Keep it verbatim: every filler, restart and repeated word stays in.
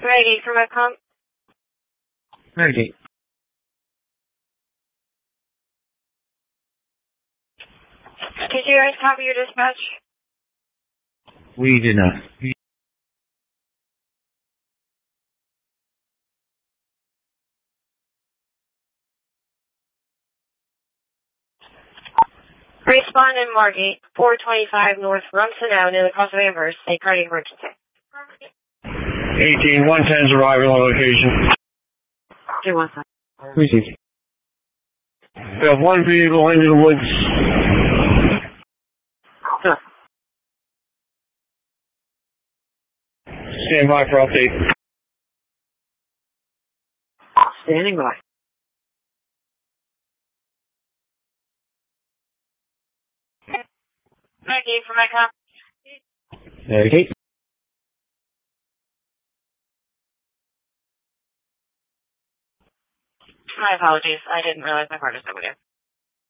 Ready for my comp? Ready. Did you guys copy your dispatch? We did not. Respawn in Margate, four twenty-five North Rumson Avenue, the Cross of Amherst, a cardiac emergency. eighteen one ten's arrival on location. Do one second. Received. We have one vehicle into the woods. Huh. Stand by for update. Standing by. Ready for my comp? Okay. My apologies. I didn't realize my partner's over there.